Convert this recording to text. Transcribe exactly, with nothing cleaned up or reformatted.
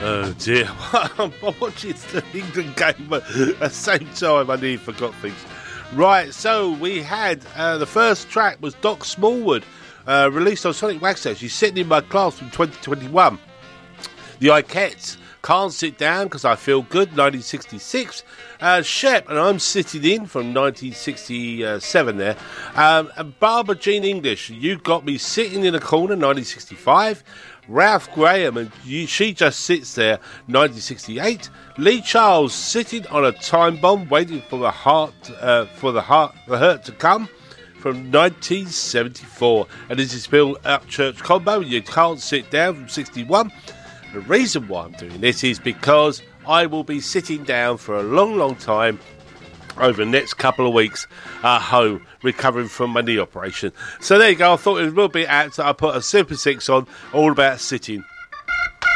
Oh dear, I'm watching the England game but at the same time I nearly forgot things. Right, so we had, uh, the first track was Doc Smallwood, uh, released on Sonic Wax. She's sitting in my class from twenty twenty-one. The Ikettes, Can't Sit Down Because I Feel Good, nineteen sixty-six. Uh, Shep, and I'm Sitting In from nineteen sixty-seven there. Um, and Barbara Jean English, You Got Me Sitting in a Corner, nineteen sixty-five. Ralph Graham, and you, She Just Sits There, nineteen sixty-eight. Lee Charles, Sitting on a Time Bomb, Waiting for the Heart, uh, for the Heart, the Hurt to Come, from nineteen seventy-four. And this is Bill Upchurch combo, You Can't Sit Down, from sixty-one. The reason why I'm doing this is because I will be sitting down for a long, long time over the next couple of weeks at home, recovering from my knee operation. So there you go. I thought it was a little bit apt that I put a Super six on, all about sitting.